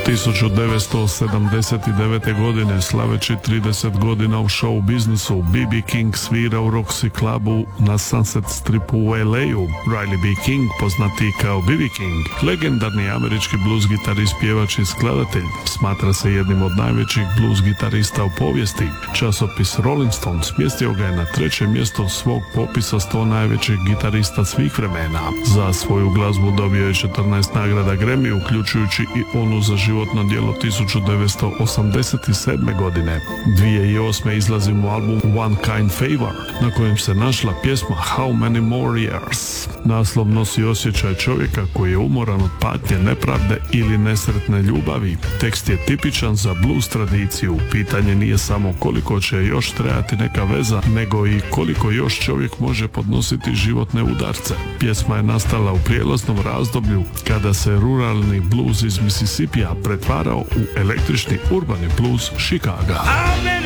1979. godine, slaveći 30 godina u show biznisu, B.B. King svira u Roxy klubu na Sunset Stripu u LA-u. Riley B. King, poznati kao B.B. King, legendarni američki blues gitarist, pjevač i skladatelj, smatra se jednim od najvećih blues gitarista u povijesti. Časopis Rolling Stone smjestio ga je na 3. mjesto svog popisa 100 najvećih gitarista svih vremena. Za svoju glazbu dobio je 14 nagrada Grammy, uključujući i onu za životno djelo 1987. godine. 2008. izlazi mu album One Kind Favor, na kojem se našla pjesma How Many More Years. Naslov nosi osjećaj čovjeka koji je umoran od patnje, nepravde ili nesretne ljubavi. Tekst je tipičan za blues tradiciju. Pitanje nije samo koliko će još trajati neka veza, nego i koliko još čovjek može podnositi životne udarce. Pjesma je nastala u prijelaznom razdoblju kada se ruralni blues iz Mississippija pretvarao u električni urbani blues Chicaga.